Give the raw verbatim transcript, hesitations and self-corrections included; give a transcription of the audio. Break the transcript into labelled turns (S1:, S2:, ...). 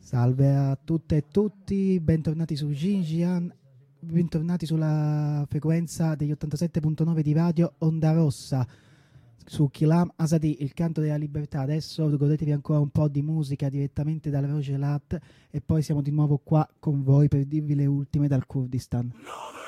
S1: Salve a tutte e tutti, bentornati su Xinjiang, bentornati sulla frequenza degli ottantasette virgola nove di Radio Onda Rossa, su Kilam Azadi, il canto della libertà. Adesso godetevi ancora un po' di musica direttamente dal Rogelat e poi siamo di nuovo qua con voi per dirvi le ultime dal Kurdistan.